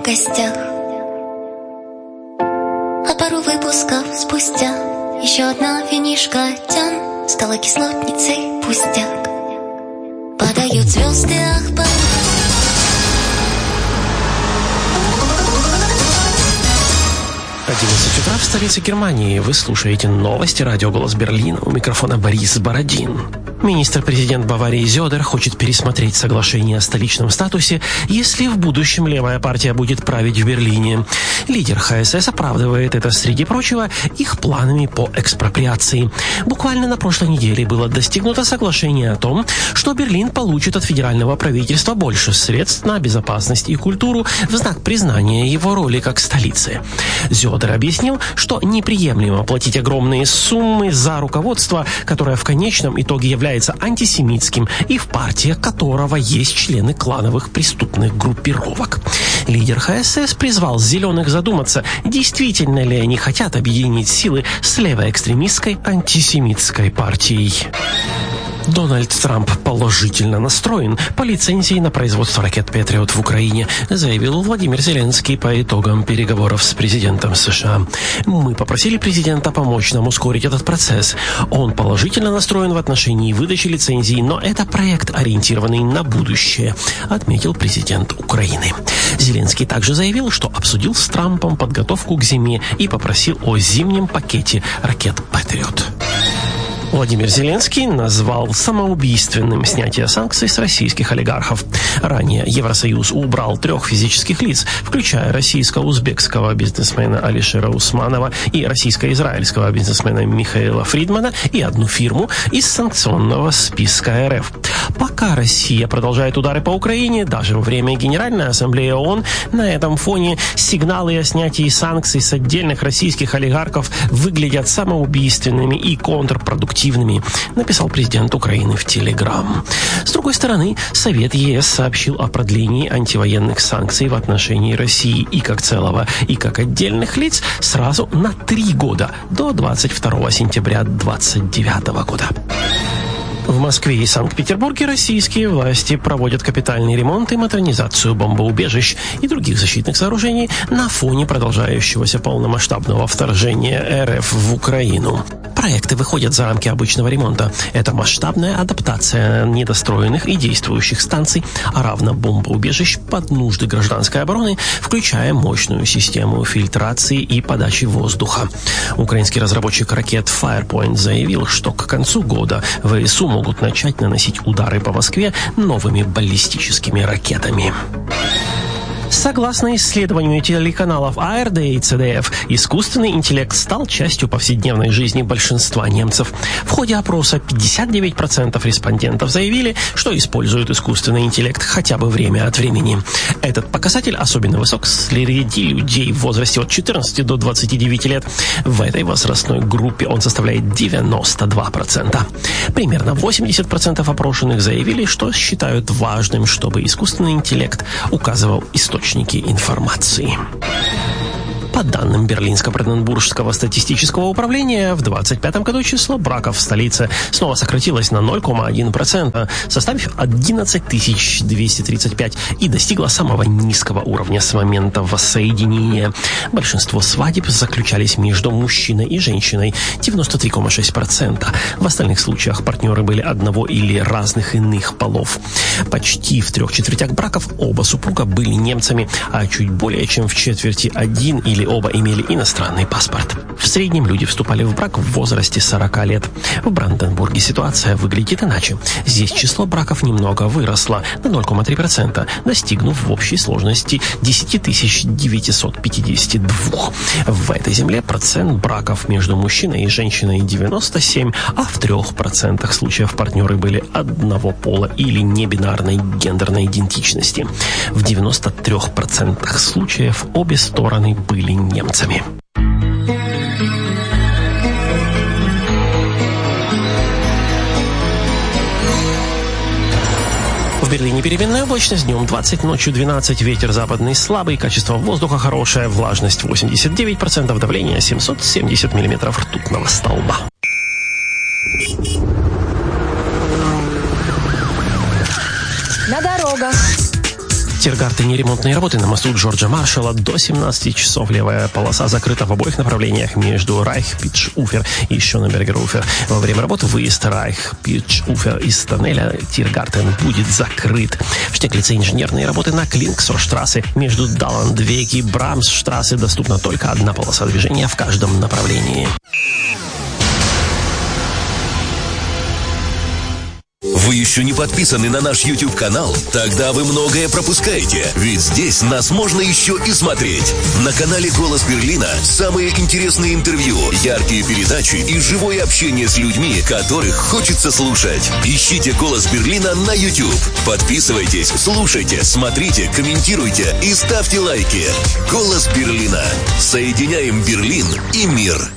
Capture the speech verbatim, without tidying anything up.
гостях. А пару выпусков спустя еще одна винишка тян стала кислотницей пустяк. Падают звезды, ах, падают. одиннадцать утра в столице Германии. Вы слушаете новости радио «Голос Берлина». У микрофона Борис Бородин. Министр-президент Баварии Зёдер хочет пересмотреть соглашение о столичном статусе, если в будущем левая партия будет править в Берлине. Лидер ха эс эс оправдывает это, среди прочего, их планами по экспроприации. Буквально на прошлой неделе было достигнуто соглашение о том, что Берлин получит от федерального правительства больше средств на безопасность и культуру в знак признания его роли как столицы. Зёдер объяснил, что неприемлемо платить огромные суммы за руководство, которое в конечном итоге является антисемитским и в партии которого есть члены клановых преступных группировок. Лидер ха эс эс призвал зеленых задуматься, действительно ли они хотят объединить силы с левоэкстремистской антисемитской партией. Дональд Трамп положительно настроен по лицензии на производство ракет «Патриот» в Украине, заявил Владимир Зеленский по итогам переговоров с президентом США. «Мы попросили президента помочь нам ускорить этот процесс. Он положительно настроен в отношении выдачи лицензии, но это проект, ориентированный на будущее», отметил президент Украины. Зеленский также заявил, что обсудил с Трампом подготовку к зиме и попросил о зимнем пакете ракет «Патриот». Владимир Зеленский назвал самоубийственным снятие санкций с российских олигархов. Ранее Евросоюз убрал трех физических лиц, включая российско-узбекского бизнесмена Алишера Усманова и российско-израильского бизнесмена Михаила Фридмана, и одну фирму из санкционного списка эр эф. Пока Россия продолжает удары по Украине, даже во время Генеральной Ассамблеи ООН, на этом фоне сигналы о снятии санкций с отдельных российских олигархов выглядят самоубийственными и контрпродуктивными, написал президент Украины в Телеграм. С другой стороны, Совет ЕС сообщил о продлении антивоенных санкций в отношении России и как целого, и как отдельных лиц сразу на три года, до двадцать второго сентября двадцать девятого года. В Москве и Санкт-Петербурге российские власти проводят капитальный ремонт и модернизацию бомбоубежищ и других защитных сооружений на фоне продолжающегося полномасштабного вторжения эр эф в Украину. Проекты выходят за рамки обычного ремонта. Это масштабная адаптация недостроенных и действующих станций, а равно бомбоубежищ под нужды гражданской обороны, включая мощную систему фильтрации и подачи воздуха. Украинский разработчик ракет Firepoint заявил, что к концу года ВСУ могут начать наносить удары по Москве новыми баллистическими ракетами. Согласно исследованию телеканалов а эр дэ и цэ дэ эф, искусственный интеллект стал частью повседневной жизни большинства немцев. В ходе опроса пятьдесят девять процентов респондентов заявили, что используют искусственный интеллект хотя бы время от времени. Этот показатель особенно высок среди людей в возрасте от четырнадцати до двадцати девяти лет. В этой возрастной группе он составляет девяносто два процента. Примерно восемьдесят процентов опрошенных заявили, что считают важным, чтобы искусственный интеллект указывал источники информации. По данным Берлинско-Бранденбургского статистического управления, в двадцать пятом году число браков в столице снова сократилось на ноль целых одна десятая процента, составив одиннадцать тысяч двести тридцать пять, и достигло самого низкого уровня с момента воссоединения. Большинство свадеб заключались между мужчиной и женщиной, девяносто три целых шесть десятых процента. В остальных случаях партнеры были одного или разных иных полов. Почти в трех четвертях браков оба супруга были немцами, а чуть более чем в четверти один или оба имели иностранный паспорт. В среднем люди вступали в брак в возрасте сорока лет. В Бранденбурге ситуация выглядит иначе. Здесь число браков немного выросло на ноль целых три десятых процента, достигнув в общей сложности десять тысяч девятьсот пятьдесят два. В этой земле процент браков между мужчиной и женщиной девяносто семь, а в трех процентах случаев партнеры были одного пола или небинарной гендерной идентичности. В девяноста трёх процентах случаев обе стороны были немцами. В Берлине переменная облачность, днем двадцать, ночью двенадцать, ветер западный слабый, качество воздуха хорошее, влажность восемьдесят девять процентов, давление семьсот семьдесят миллиметров ртутного столба. На дорогах. Тиргартене ремонтные работы на мосту Джорджа Маршалла. До семнадцати часов левая полоса закрыта в обоих направлениях между Райх-Питш-Уфер и Шонебергер-Уфер. Во время работы выезд Райх-Питш-Уфер из тоннеля Тиргартен будет закрыт. В Штеглице инженерные работы на Клинксорштрассе между Даландвег и Брамсштрассе. Доступна только одна полоса движения в каждом направлении. Вы еще не подписаны на наш YouTube-канал? Тогда вы многое пропускаете, ведь здесь нас можно еще и смотреть. На канале «Голос Берлина» самые интересные интервью, яркие передачи и живое общение с людьми, которых хочется слушать. Ищите «Голос Берлина» на YouTube. Подписывайтесь, слушайте, смотрите, комментируйте и ставьте лайки. «Голос Берлина». Соединяем Берлин и мир.